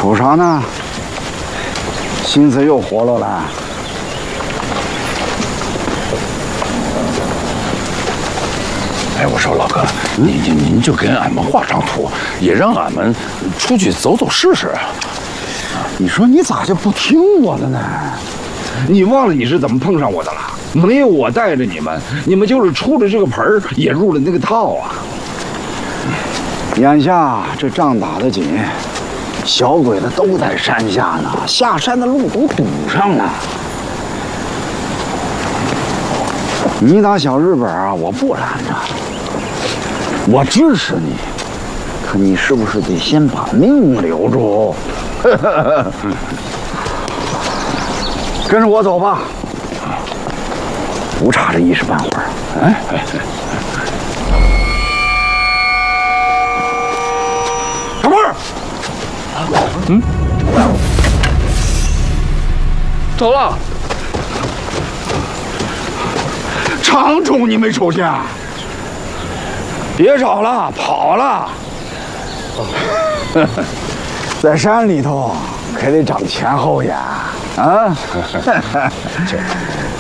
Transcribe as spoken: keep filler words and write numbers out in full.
楚啥呢？心思又活络了。 哎，我说老哥，您您您就跟俺们画张图，也让俺们出去走走试试。 你说你咋就不听我的呢？你忘了你是怎么碰上我的了？没有我带着你们，你们就是出了这个盆儿，也入了那个套啊。眼下这仗打得紧，小鬼子都在山下呢，下山的路都堵上了。你打小日本啊，我不拦着，我支持你，可你是不是得先把命留住？跟着我走吧，不差这一时半会儿。哎哎哎！小妹儿， 嗯，走了。 长虫你没瞅见？别找了，跑了。在山里头可得长前后眼啊！